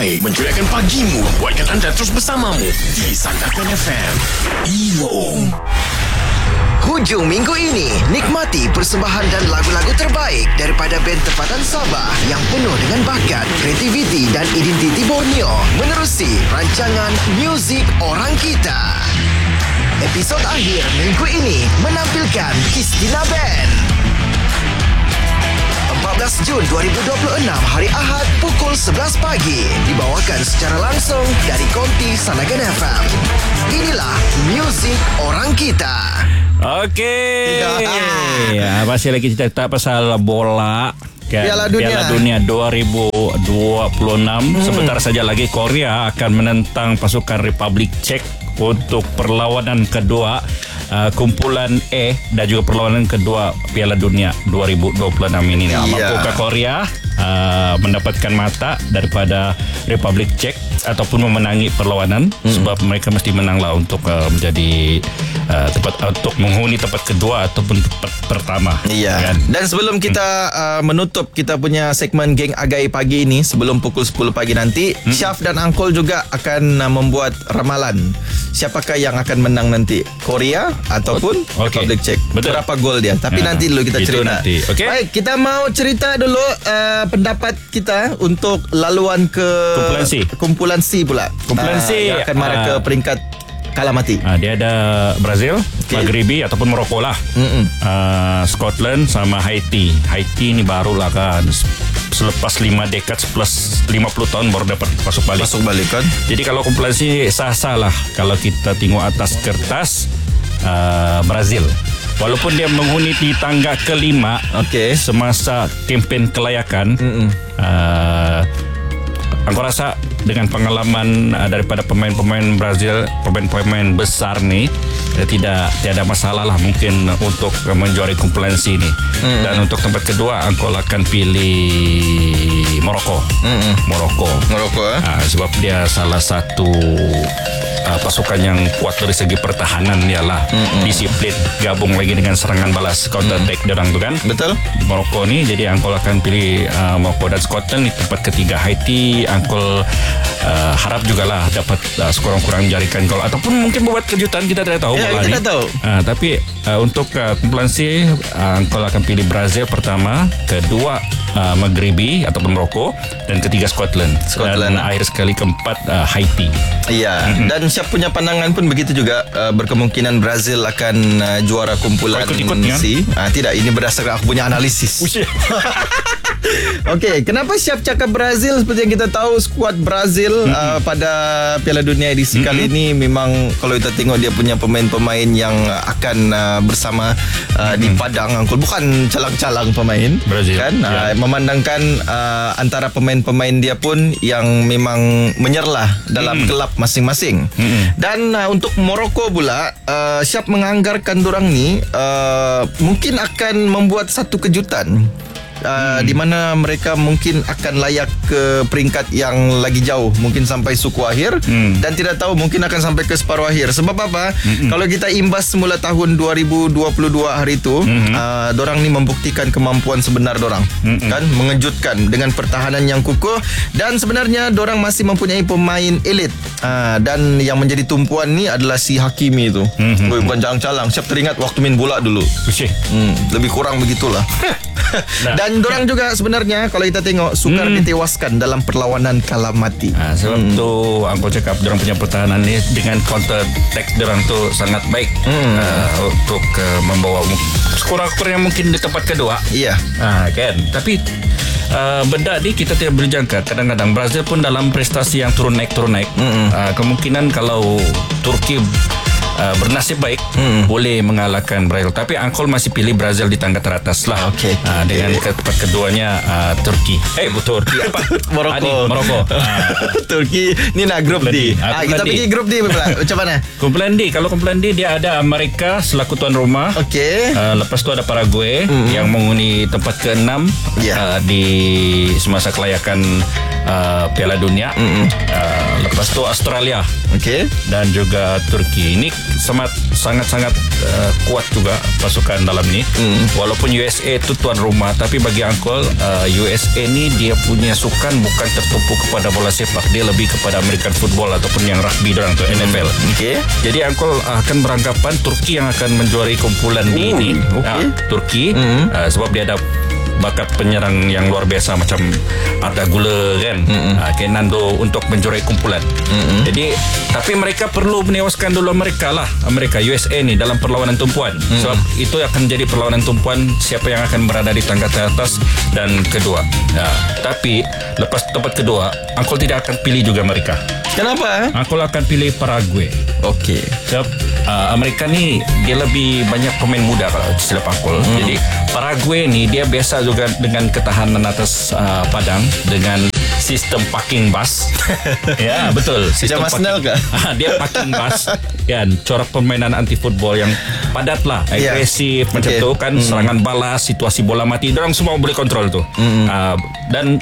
terbaik mencuriakan pagimu, buatkan anda terus bersamamu di Sandakan FM. Imo. Hujung minggu ini, nikmati persembahan dan lagu-lagu terbaik daripada band tempatan Sabah yang penuh dengan bakat, kreativiti dan identiti Borneo menerusi rancangan Muzik Orang Kita. Episod akhir minggu ini menampilkan Kistina Band. 14 Jun 2026 hari Ahad pukul 11 pagi dibawakan secara langsung dari Konti Sandakan FM. Inilah Muzik Orang Kita. Okey. Masih lagi cerita pasal bola kan? Piala Dunia 2026. Sebentar saja lagi Korea akan menentang pasukan Republik Czech untuk perlawanan kedua kumpulan E dan juga perlawanan kedua Piala Dunia 2026 ini. Mampukah Korea mendapatkan mata daripada Republik Czech ataupun memenangi perlawanan? Sebab mereka mesti menanglah untuk menjadi tempat untuk menghuni tempat kedua ataupun tempat pertama. Kan? Dan sebelum kita menutup kita punya segmen Geng Agai pagi ini, sebelum pukul 10 pagi nanti, Syaf dan Angkol juga akan membuat ramalan siapakah yang akan menang nanti, Korea ataupun Republik Czech. Betul. Berapa gol dia. Tapi nanti dulu kita cerita. Baik, kita mau cerita dulu pendapat kita untuk laluan ke kumpulan C pula. Kumpulan C yang akan marah ke peringkat kalah mati. Dia ada Brazil, Maghribi ataupun Morocco lah. Scotland sama Haiti. Haiti ni barulah kan, selepas 5 dekad plus 50 tahun baru dapat masuk balik kan. Jadi kalau kumpulan C sah-sah lah kalau kita tengok atas kertas. Brazil walaupun dia menghuni di tangga kelima semasa kempen kelayakan, aku rasa dengan pengalaman daripada pemain-pemain Brazil, pemain-pemain besar ni, tiada masalah lah mungkin untuk menjuari kumpulan C ni. Dan untuk tempat kedua aku akan pilih Morocco. Morocco sebab dia salah satu pasukan yang kuat dari segi pertahanan, ialah disiplin, gabung lagi dengan serangan balas, counter attack dorang tu kan. Betul. Morocco ni, jadi Angkol akan pilih Morocco. Dan Scotland di tempat ketiga. Haiti Angkol harap jugalah dapat sekurang-kurang menjarikan gol ataupun mungkin membuat kejutan, kita tidak tahu. Kita tidak tahu. Tapi untuk kumpulan C, Angkol akan pilih Brazil pertama, kedua Maghribi ataupun Morocco, dan ketiga Scotland. Dan akhir sekali keempat Haiti. Dan Syaf punya pandangan pun begitu juga. Berkemungkinan Brazil akan juara kumpulan C. Tidak, ini berdasarkan aku punya analisis. Okey, kenapa Syaf cakap Brazil? Seperti yang kita tahu, skuad Brazil pada Piala Dunia edisi kali ini memang kalau kita tengok dia punya pemain-pemain yang akan bersama di padang Angkul, bukan calang-calang pemain Brazil kan. Memandangkan antara pemain-pemain dia pun yang memang menyerlah dalam kelab masing-masing. Dan untuk Morocco pula, Syaf menganggarkan dorang ni mungkin akan membuat satu kejutan. Di mana mereka mungkin akan layak ke peringkat yang lagi jauh, mungkin sampai suku akhir, dan tidak tahu mungkin akan sampai ke separuh akhir. Sebab apa? Kalau kita imbas semula tahun 2022 hari itu, dorang ni membuktikan kemampuan sebenar dorang, kan, mengejutkan dengan pertahanan yang kukuh, dan sebenarnya dorang masih mempunyai pemain elit. Dan yang menjadi tumpuan ni adalah si Hakimi tu. Bukan calang-calang. Siap teringat waktu main bola dulu. Lebih kurang begitulah. Dan dorang juga sebenarnya kalau kita tengok sukar ditewaskan dalam perlawanan kalah mati. Sebab tu aku cakap dorang punya pertahanan ni dengan counter attack dorang tu sangat baik untuk membawa sekurang-kurangnya mungkin di tempat kedua. Kan. Tapi benda ni kita tidak boleh jangka. Kadang-kadang Brazil pun dalam prestasi yang turun naik. Kemungkinan kalau Turki bernasib baik boleh mengalahkan Brazil. Tapi Angkol masih pilih Brazil di tangga teratas lah. Dengan tempat keduanya Turki. Turki apa? Morocco. Turki ni nak grup D. Kita pergi grup D macam mana? Kumpulan D. Kalau kumpulan D dia ada Amerika selaku tuan rumah. Lepas tu ada Paraguay yang menghuni tempat ke-6 di semasa kelayakan Piala Dunia. Lepas tu Australia dan juga Turki. Ini sangat-sangat kuat juga pasukan dalam ni. Walaupun USA itu tuan rumah, tapi bagi Angkol USA ni dia punya sukan bukan tertumpu kepada bola sepak, dia lebih kepada American football ataupun yang rugby dorang tu, NFL. Jadi Angkol akan beranggapan Turki yang akan menjuarai kumpulan D ini. Turki sebab dia ada bakat penyerang yang luar biasa macam Arda Güler kan, Kenando untuk menjuarai kumpulan. Jadi tapi mereka perlu menewaskan dulu Amerika USA ni dalam perlawanan tumpuan. Sebab itu akan jadi perlawanan tumpuan siapa yang akan berada di tangga teratas dan kedua. Tapi lepas tempat kedua, Angkol tidak akan pilih juga mereka. Kenapa? Angkol akan pilih Paraguay. Okey. Sebab Amerika ni dia lebih banyak pemain muda kalau silap Angkol. Jadi Paraguay ni dia biasa juga dengan ketahanan atas padang dengan sistem parking bus. Ya, betul. Sistem Arsenal ke? Dia parking bus kan, corak permainan anti football yang padat lah, agresif macam tu kan, serangan balas, situasi bola mati, dorang semua boleh kontrol tu. Dan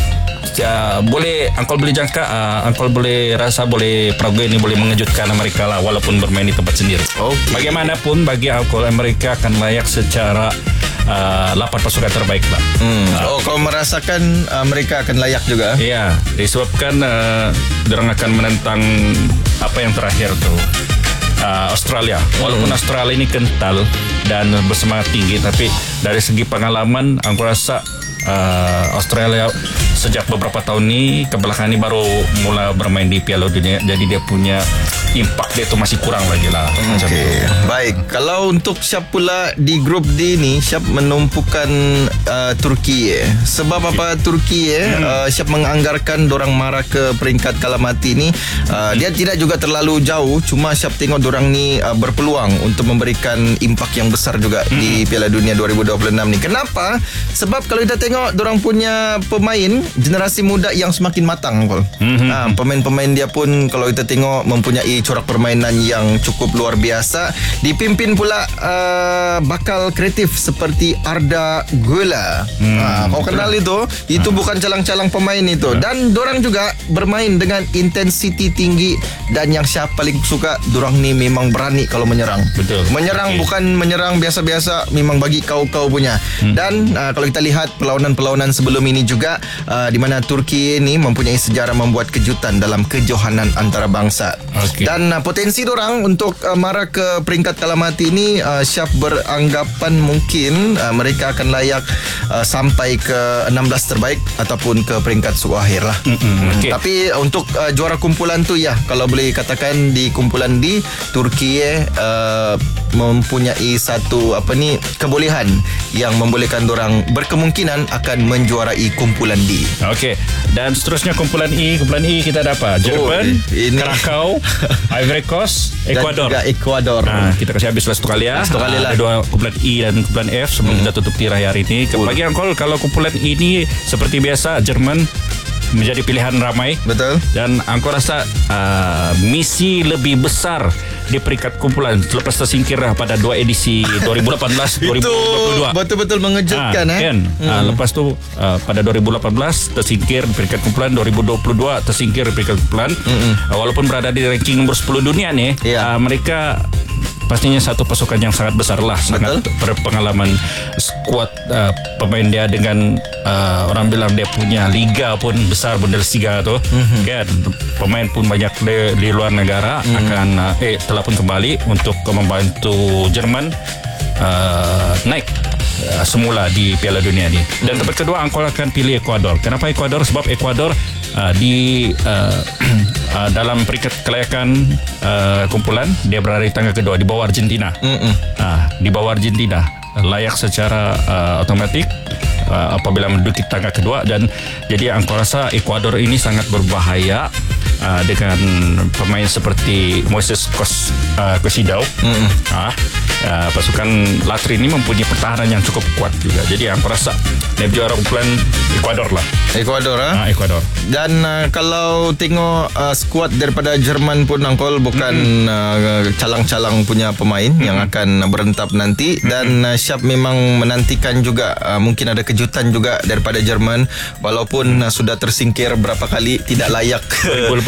boleh Angkol boleh jangka, Angkol boleh rasa boleh Paraguay ni boleh mengejutkan Amerika lah walaupun bermain di tempat sendiri. Bagaimanapun bagi Angkol, Amerika akan layak secara 8 pasukan terbaik lah. Kau merasakan mereka akan layak juga? Ya, disebabkan dorang akan menentang apa yang terakhir tu, Australia. Walaupun Australia ini kental dan bersemangat tinggi, tapi dari segi pengalaman aku rasa Australia sejak beberapa tahun ni kebelakangan ni baru mula bermain di Piala Dunia, jadi dia punya impak dia tu masih kurang lagi lah. Baik, kalau untuk Syap pula di grup D ni, Syap menumpukan Turki. Sebab apa Turki Syap menganggarkan dorang marah ke peringkat kalah mati ni. Dia tidak juga terlalu jauh, cuma Syap tengok dorang ni berpeluang untuk memberikan impak yang besar juga di Piala Dunia 2026 ni. Kenapa? Sebab kalau kita tengok dorang punya pemain generasi muda yang semakin matang. Pemain-pemain dia pun kalau kita tengok mempunyai corak permainan yang cukup luar biasa, dipimpin pula bakal kreatif seperti Arda Güler. Kau kenal itu bukan calang-calang pemain itu. Dan dorang juga bermain dengan intensiti tinggi, dan yang Syap paling suka, dorang ni memang berani kalau menyerang. Betul. Menyerang bukan menyerang biasa-biasa, memang bagi kau-kau punya. Dan kalau kita lihat perlawanan sebelum ini juga, di mana Turki ini mempunyai sejarah membuat kejutan dalam kejohanan antarabangsa. Dan potensi dorang untuk marah ke peringkat kalah mati ini, Syaf beranggapan mungkin mereka akan layak sampai ke 16 terbaik ataupun ke peringkat suakhir lah. Tapi untuk juara kumpulan tu, ya, kalau boleh katakan di kumpulan D, Turki mempunyai satu kebolehan yang membolehkan dorang berkemungkinan akan menjuarai kumpulan D. Okey. Dan seterusnya kumpulan E kita ada apa? Jerman, Krakow, Ivory Coast, Ecuador. Dan juga Ecuador. Kita kasih habis satu kali lah. Ada dua kumpulan E dan kumpulan F sebelum kita tutup tirai hari ini. Bagi Angkol, kalau kumpulan E ini seperti biasa Jerman menjadi pilihan ramai. Betul. Dan Angkol rasa misi lebih besar di peringkat kumpulan selepas tersingkir pada 2 edisi 2018-2022. Itu betul-betul mengejutkan. Lepas tu pada 2018 tersingkir di peringkat kumpulan, 2022 tersingkir di peringkat kumpulan. Walaupun berada di ranking nomor 10 dunia ni, mereka pastinya satu pasukan yang sangat besar lah. Sangat berpengalaman. Skuad pemain dia dengan orang bilang dia punya liga pun besar, Bundesliga tu kan. Pemain pun banyak di luar negara akan telah pun kembali untuk membantu Jerman naik semula di Piala Dunia ni. Dan tempat kedua Angkol akan pilih Ecuador. Kenapa Ecuador? Sebab Ecuador di dalam peringkat kelayakan kumpulan dia berada di tangga kedua di bawah Argentina. Di bawah Argentina, layak secara otomatik apabila menduduki tangga kedua. Dan jadi Angkol rasa Ecuador ini sangat berbahaya dengan pemain seperti Moises Caicedo. Pasukan Latri ini mempunyai pertahanan yang cukup kuat juga. Jadi Angkol rasa dia juara kumpulan Ecuador lah. Ecuador. Dan kalau tengok skuad daripada Jerman pun, Angkol bukan calang-calang punya pemain yang akan berentap nanti. Dan Syap memang menantikan juga mungkin ada kejutan juga daripada Jerman, walaupun sudah tersingkir berapa kali, tidak layak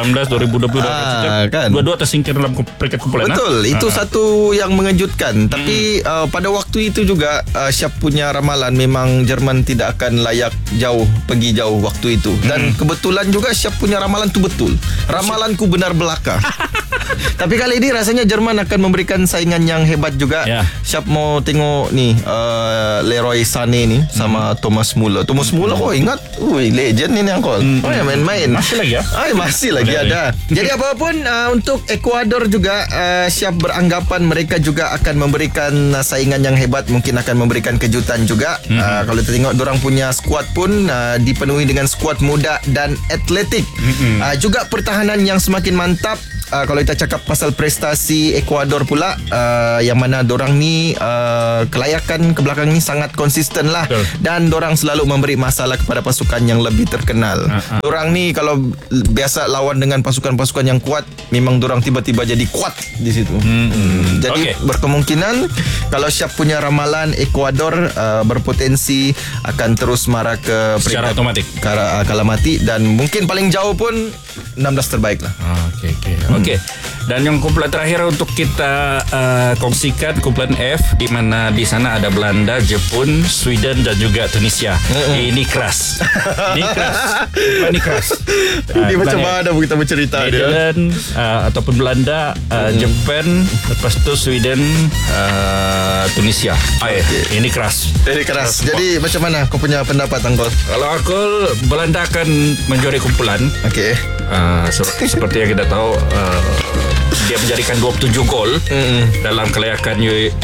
2018, 2020 kan? dua-dua tersingkir dalam peringkat kumpulan. Betul, itu satu yang mengejutkan. Tapi pada waktu itu juga Syaf punya ramalan memang Jerman tidak akan layak pergi jauh waktu itu. Dan kebetulan juga Syaf punya ramalan tu betul. Ramalanku benar belaka. Tapi kali ini rasanya Jerman akan memberikan saingan yang hebat juga. Syaf mau tengok ni Leroy Sané ni sama Thomas Müller. Thomas Müller kau ingat? Legend ni angkol. Main-main. Masih lagi ya? Masih lagi ada. Jadi apapun untuk Ekuador juga Syaf beranggapan mereka juga akan memberikan saingan yang hebat, mungkin akan memberikan kejutan juga. Kalau kita tengok dorang punya skuad pun dipenuhi dengan skuad muda dan atletik. Juga pertahanan yang semakin mantap. Kalau kita cakap pasal prestasi Ekuador pula, yang mana dorang ni kelayakan ke belakang ni sangat konsisten lah. Dan dorang selalu memberi masalah kepada pasukan yang lebih terkenal. Dorang ni kalau biasa lawan dengan pasukan-pasukan yang kuat, memang dorang tiba-tiba jadi kuat di situ. Jadi berkemungkinan kalau Syaf punya ramalan Ekuador berpotensi akan terus marah ke secara otomatik kalah mati, dan mungkin paling jauh pun 16 terbaik lah. Okey. Dan yang kumpulan terakhir untuk kita kongsikan, kumpulan F, di mana di sana ada Belanda, Jepun, Sweden dan juga Tunisia. Ini keras. Ini keras. Ini macam mana kita bercerita dia? Netherlands ataupun Belanda, Jepun, lepas tu Sweden, Tunisia. Ini keras. Jadi macam mana kau punya pendapat, Angkol? Kalau aku, Belanda akan menjuarai kumpulan. Seperti yang kita tahu, dia menjadikan 27 gol dalam kelayakan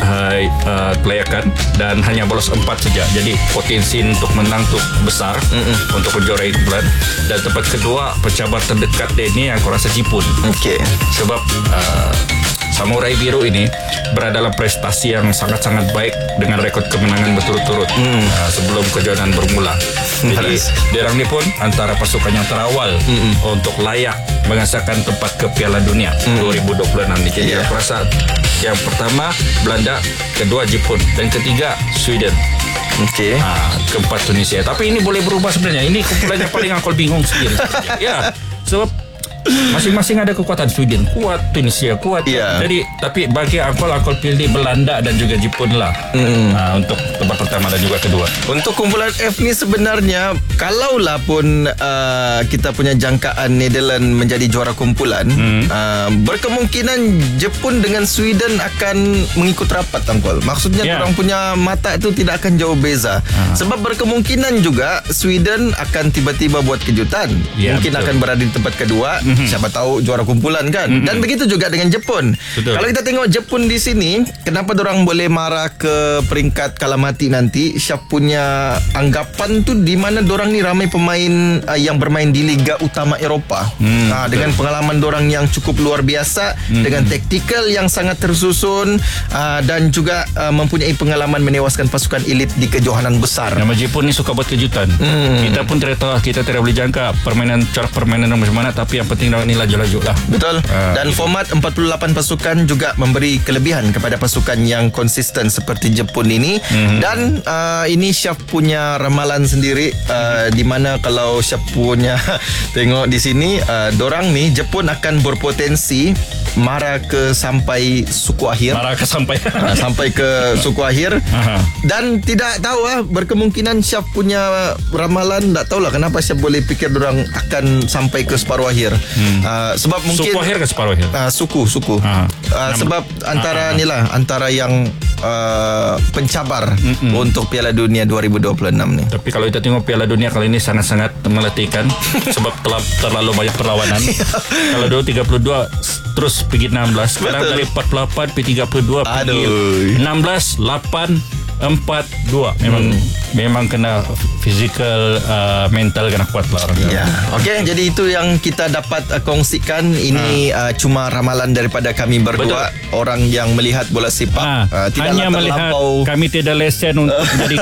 dan hanya bolos 4 saja. Jadi potensi untuk menang tu besar untuk menjuarai kumpulan. Dan tempat kedua, pencabar terdekat dia ni yang aku rasa Jepun. Sebab Samurai Biru ini berada dalam prestasi yang sangat-sangat baik dengan rekod kemenangan berturut-turut sebelum kejuaraan bermula. Jadi diorang ni pun antara pasukan yang terawal untuk layak mengasahkan tempat ke Piala Dunia 2026 ni. Jadi aku rasa yang pertama Belanda, kedua Jepun dan ketiga Sweden. Keempat Tunisia. Tapi ini boleh berubah sebenarnya. Ini kumpulan yang paling aku bingung sendiri. Sebab masing-masing ada kekuatan. Sweden kuat, Tunisia kuat. Jadi tapi bagi aku pilih Belanda dan juga Jepun lah untuk tempat pertama dan juga kedua. Untuk kumpulan F ni sebenarnya kalaulah pun kita punya jangkaan Netherlands menjadi juara kumpulan, berkemungkinan Jepun dengan Sweden akan mengikut rapat, Angkol. Maksudnya orang punya mata itu tidak akan jauh beza. Sebab berkemungkinan juga Sweden akan tiba-tiba buat kejutan. Mungkin akan berada di tempat kedua. Siapa tahu juara kumpulan kan. Dan begitu juga dengan Jepun. Kalau kita tengok Jepun di sini, kenapa dorang boleh marah ke peringkat kalah mati nanti? Syaf punya anggapan tu di mana dorang ni ramai pemain yang bermain di Liga Utama Eropah. Dengan pengalaman dorang yang cukup luar biasa, dengan taktikal yang sangat tersusun, dan juga mempunyai pengalaman menewaskan pasukan elit di kejohanan besar. Nama Jepun ni suka buat kejutan. Kita pun kita tidak boleh jangka cara permainan macam mana, tapi yang penting ni laju-laju lah. Betul. Dan format 48 pasukan juga memberi kelebihan kepada pasukan yang konsisten seperti Jepun ini. Dan ini Syaf punya ramalan sendiri, di mana kalau Syaf punya tengok di sini, dorang ni Jepun akan berpotensi marah ke sampai suku akhir. Sampai ke suku akhir. Dan tidak tahu berkemungkinan Syaf punya ramalan, tak tahulah kenapa Syaf boleh fikir dorang akan sampai ke separuh akhir. Sebab mungkin suku akhir ke separuh akhir? Suku sebab antara antara yang pencabar untuk Piala Dunia 2026 ni. Tapi kalau kita tengok Piala Dunia kali ini sangat-sangat meletihkan sebab terlalu banyak perlawanan. Kalau dulu 32 terus pergi 16, sekarang dari 48 pergi 32 pergi 16 8 4-2. Memang kena physical, mental kena kuat lah orang. Okey, jadi itu yang kita dapat kongsikan. Ini cuma ramalan daripada kami berdua. Orang yang melihat bola sepak, hanya melihat. Kami tidak lesen untuk menjadi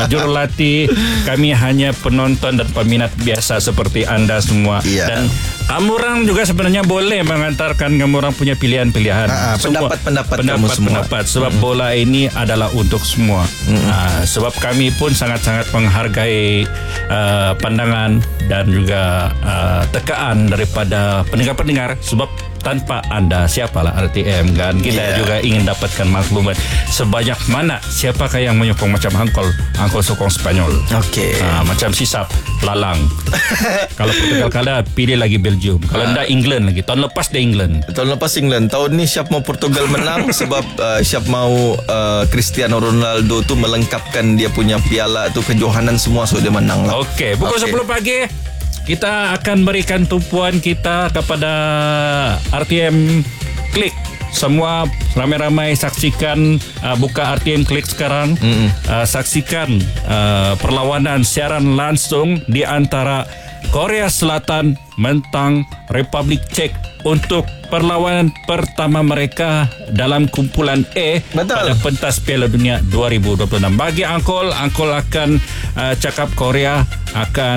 jurulatih. Kami hanya penonton dan peminat biasa seperti anda semua. Dan Kamu orang juga sebenarnya boleh mengantarkan kamu orang punya pilihan-pilihan. Pendapat kamu semua. Sebab bola ini adalah untuk semua. Sebab kami pun sangat-sangat menghargai pandangan dan juga tekaan daripada pendengar-pendengar. Sebab tanpa anda siapalah RTM kan. Kita juga ingin dapatkan maklumat sebanyak mana siapakah yang menyokong macam Angkol sokong Spanyol. Okey. Macam Sisap lalang. Kalau Portugal kalah pilih lagi Belgium. Kalau enggak England lagi. Tahun lepas dia England. Tahun ni siap mau Portugal menang sebab siap mau Cristiano Ronaldo tu melengkapkan dia punya piala tu kejohanan semua so dia menang lah. Okey, pukul 10 pagi kita akan berikan tumpuan kita kepada RTM Klik. Semua ramai-ramai saksikan, buka RTM Klik sekarang. Saksikan perlawanan siaran langsung di antara Korea Selatan mentang Republik Czech untuk perlawanan pertama mereka dalam kumpulan E pada pentas Piala Dunia 2026. Bagi Angkol akan cakap Korea akan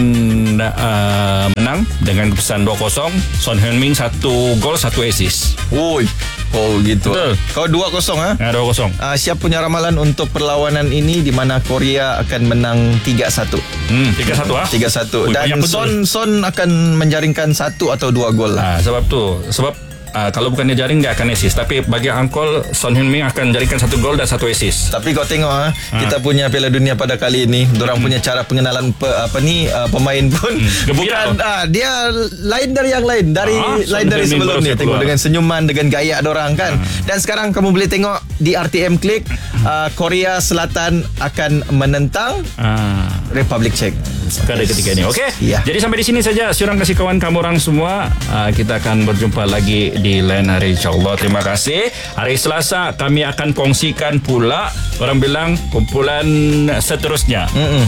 menang dengan keputusan 2-0. Son Heung-min 1 gol 1 assist. Oh gitu. Betul. Kau 2-0 Ya 2-0. Siap punya ramalan untuk perlawanan ini di mana Korea akan menang 3-1. 3-1 3-1. Dan Son akan menjaringkan 1 atau 2 gol lah. Sebab kalau bukan dia jaring dia akan assist. Tapi bagi Angkol, Son Heung-min akan jaringkan 1 gol dan 1 assist. Tapi kau tengok kita punya Piala Dunia pada kali ini, dorang punya cara pengenalan pemain pun bukan dia lain dari yang lain, lain dari sebelum ni. Tengok dengan senyuman, dengan gaya dorang kan. Dan sekarang kamu boleh tengok di RTM Klik, Korea Selatan akan menentang Republik Czech pada ketika ini. Okey. Jadi sampai di sini saja siaran kasih kawan kamu orang semua. Kita akan berjumpa lagi di lain hari insyaAllah. Terima kasih. Hari Selasa kami akan kongsikan pula, orang bilang kumpulan seterusnya.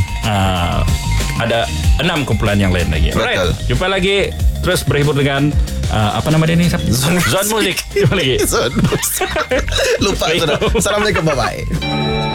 Ada 6 kumpulan yang lain lagi. Alright. Jumpa lagi. Terus berhibur dengan apa nama dia ni? Zon Musik. Jumpa lagi. Zon Musik. Lupa sudah. Assalamualaikum. Bye-bye.